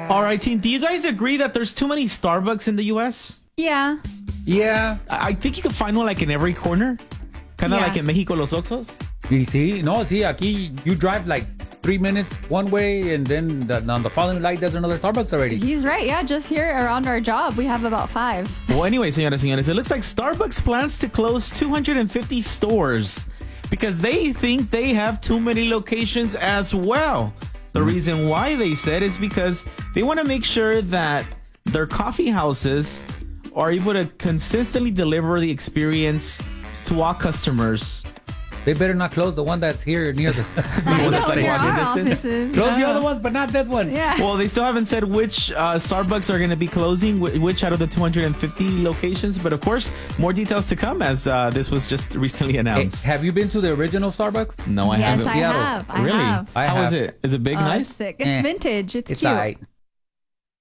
All right, team. Do you guys agree that there's too many Starbucks in the U.S.? Yeah. Yeah. I think you can find one like in every corner. Kind of like in Mexico, Los Oxos. You see? No, see, aquí you drive like 3 minutes one way and then on the following light there's another Starbucks already. He's right. Yeah, just here around our job, we have about 5. Well, anyway, señoras y señores, it looks like Starbucks plans to close 250 stores because they think they have too many locations as well. The reason why they said is because they want to make sure that their coffee houses are able to consistently deliver the experience to all customers. They better not close the one that's here near the... I know, that's like there walking are distance. offices. Close the other ones, but not this one. Yeah. Well, they still haven't said which Starbucks are going to be closing, which out of the 250 locations. But of course, more details to come as this was just recently Hey, announced. have you been to the original Starbucks? No, I Yes, haven't. I Seattle. have. I Really? have. I How have. is it? Is it big, Oh, nice? it's sick. It's vintage. It's It's cute. all right.